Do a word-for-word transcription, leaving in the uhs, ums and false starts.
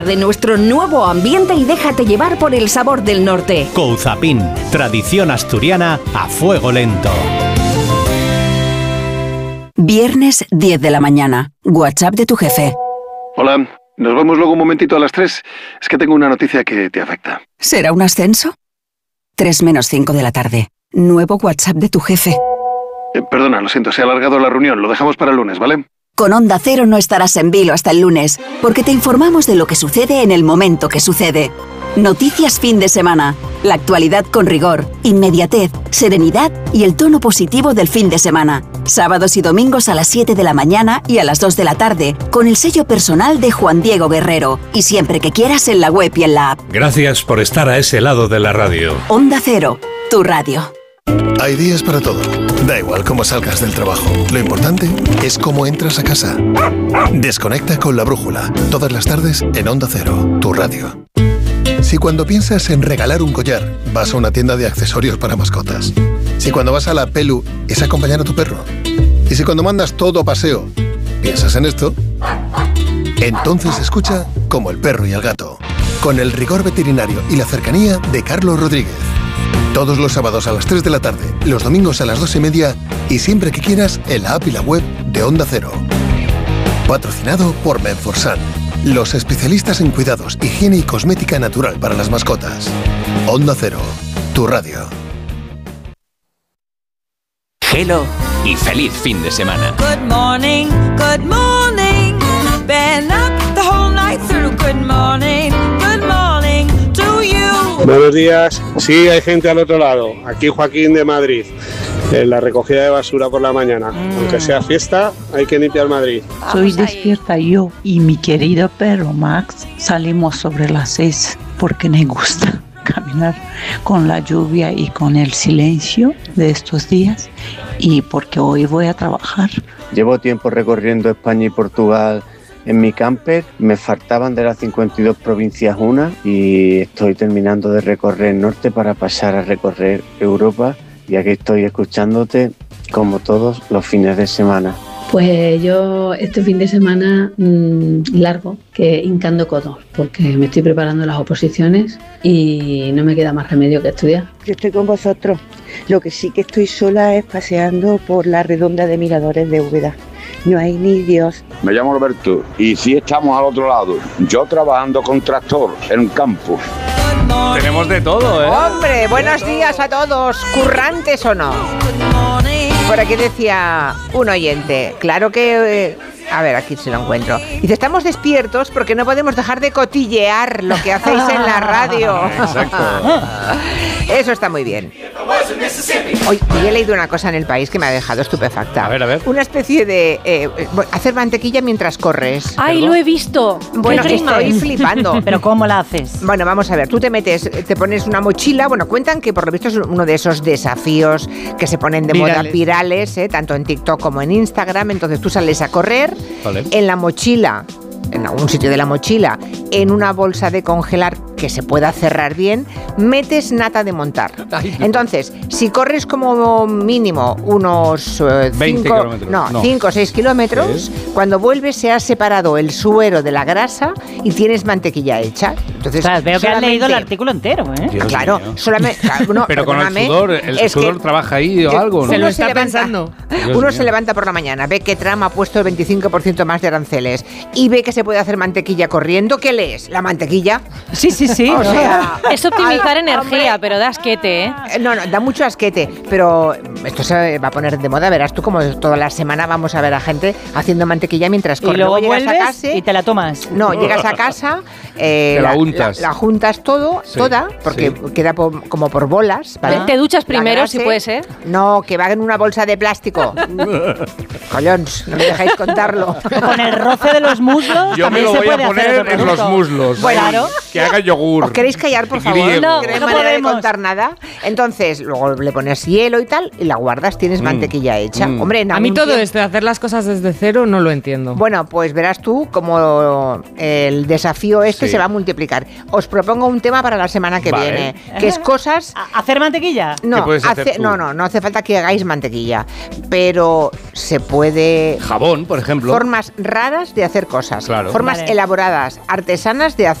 de nuestro nuevo ambiente y déjate llevar por el sabor del norte. Couzapin, tradición asturiana a fuego lento. Viernes diez de la mañana. WhatsApp de tu jefe. Hola, nos vemos luego un momentito a las tres. Es que tengo una noticia que te afecta. ¿Será un ascenso? tres menos cinco de la tarde. Nuevo WhatsApp de tu jefe. Eh, perdona, lo siento, se ha alargado la reunión. Lo dejamos para el lunes, ¿vale? Con Onda Cero no estarás en vilo hasta el lunes, porque te informamos de lo que sucede en el momento que sucede. Noticias fin de semana. La actualidad con rigor, inmediatez, serenidad y el tono positivo del fin de semana. Sábados y domingos a las siete de la mañana y a las dos de la tarde, con el sello personal de Juan Diego Guerrero. Y siempre que quieras en la web y en la app. Gracias por estar a ese lado de la radio. Onda Cero, tu radio. Hay días para todo. Da igual cómo salgas del trabajo. Lo importante es cómo entras a casa. Desconecta con La Brújula. Todas las tardes en Onda Cero, tu radio. Si cuando piensas en regalar un collar, vas a una tienda de accesorios para mascotas. Si cuando vas a la Pelu es acompañar a tu perro. Y si cuando mandas todo a paseo, piensas en esto, entonces escucha Como el perro y el gato. Con el rigor veterinario y la cercanía de Carlos Rodríguez. Todos los sábados a las tres de la tarde, los domingos a las dos y media y siempre que quieras en la app y la web de Onda Cero. Patrocinado por Menforsan, los especialistas en cuidados, higiene y cosmética natural para las mascotas. Onda Cero, tu radio. Hello y feliz fin de semana. Good morning, good morning. Been up the whole night through. Good morning, good morning to you. Buenos días. Sí, hay gente al otro lado. Aquí Joaquín de Madrid. En la recogida de basura por la mañana. Mm. Aunque sea fiesta, hay que limpiar Madrid. Soy despierta yo y mi querido perro Max. Salimos sobre las seis porque me gusta caminar con la lluvia y con el silencio de estos días y porque hoy voy a trabajar. Llevo tiempo recorriendo España y Portugal en mi camper, me faltaban de las cincuenta y dos provincias una y estoy terminando de recorrer el norte para pasar a recorrer Europa y aquí estoy escuchándote como todos los fines de semana. Pues yo este fin de semana mmm, largo que hincando codos porque me estoy preparando las oposiciones y no me queda más remedio que estudiar. Yo estoy con vosotros, lo que sí que estoy sola es paseando por la redonda de Miradores de Úbeda. No hay ni Dios. Me llamo Roberto y sí estamos al otro lado. Yo trabajando con tractor en un campo. Tenemos de todo, ¿eh? Hombre, buenos días a todos, currantes o no. Por aquí decía un oyente, claro que... Eh, a ver, aquí se lo encuentro. Dice, estamos despiertos porque no podemos dejar de cotillear lo que hacéis en la radio. Exacto. Eso está muy bien. Hoy, hoy he leído una cosa en El País que me ha dejado estupefacta. A ver, a ver. Una especie de... Eh, hacer mantequilla mientras corres. ¡Ay, ¿Perdón? Lo he visto! Bueno, estoy flipando. ¿Pero cómo la haces? Bueno, vamos a ver. Tú te metes, te pones una mochila. Bueno, cuentan que por lo visto es uno de esos desafíos que se ponen de virales. moda virales, ¿eh? Tanto en TikTok como en Instagram. Entonces tú sales a correr, vale. En la mochila, en algún sitio de la mochila, en una bolsa de congelar que se pueda cerrar bien, metes nata de montar. Ay, no. Entonces, si corres como mínimo unos uh, veinte cinco, kilómetros. No, cinco o seis kilómetros, ¿sí? Cuando vuelves se ha separado el suero de la grasa y tienes mantequilla hecha. Entonces, claro, veo que has leído el artículo entero, ¿eh? Dios claro, mío. solamente... No, pero con el sudor, el sudor trabaja ahí o algo, ¿no? Se lo está se pensando. Levanta, uno mío. se levanta por la mañana, ve que Trump ha puesto el veinticinco por ciento más de aranceles y ve que se puede hacer mantequilla corriendo. ¿Qué lees? ¿La mantequilla? Sí, sí, sí. O sea, es optimizar al, energía, hombre, pero da asquete, ¿eh? No, no, da mucho asquete, pero esto se va a poner de moda. Verás tú como toda la semana vamos a ver a gente haciendo mantequilla mientras corre. Y luego, luego llegas vuelves a casa y te la tomas. No, llegas a casa, eh, te la, la untas. La, la juntas todo, sí, toda, porque sí. queda por, como por bolas. ¿Vale? ¿Te duchas primero, si puede ser? No, que va en una bolsa de plástico. Collons, no me dejáis contarlo. Con el roce de los muslos. Yo me lo se voy puede a poner en los muslos. Bueno, claro. Que haga yogur. ¿Os queréis callar, por favor? No, no hay no manera podemos. de contar nada. Entonces, luego le pones hielo y tal, y la guardas, tienes Mm. mantequilla hecha. Mm. Hombre, en A mí algún todo tiempo- esto de hacer las cosas desde cero no lo entiendo. Bueno, pues verás tú cómo el desafío este Sí. se va a multiplicar. Os propongo un tema para la semana que Vale. viene, que es cosas... ¿Hacer mantequilla? No, ¿Qué puedes hacer hace- tú? no, no, no hace falta que hagáis mantequilla, pero se puede... Jabón, por ejemplo. Formas raras de hacer cosas, Claro. formas Vale. elaboradas, artesanas de hacer